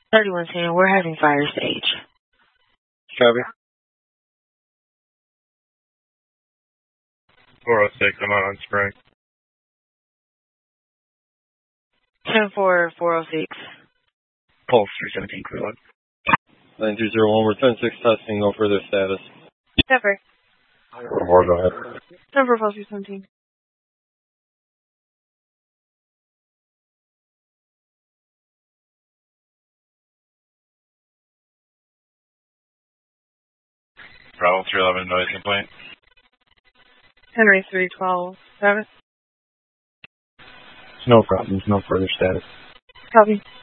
3110, we're having fire stage. Copy. 406, I'm out on spring. 10-4, 406. Pulse 317, clear log. 9201, we're 10-6 testing, no further status. Pepper. More, go ahead. 10-4, 417. Bravo 311, noise complaint. Henry 312, 7. No problems, no further status. Copy.